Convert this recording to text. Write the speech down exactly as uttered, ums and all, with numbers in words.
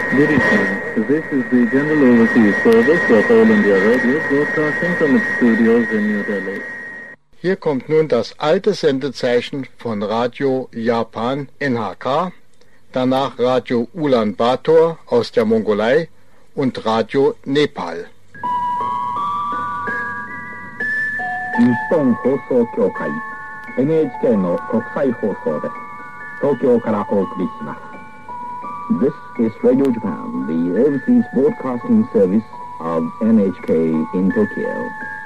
Good evening. This is the General Overseas Service of All India Radio, broadcasting from its studios in New Delhi. Hier kommt nun das alte Sendezeichen von Radio Japan N H K, danach Radio Ulaanbaatar aus der Mongolei und Radio Nepal. 日本放送協会 エヌエイチケー の国際放送です。東京からお送りします。This is Radio Japan, the overseas broadcasting service of N H K in Tokyo.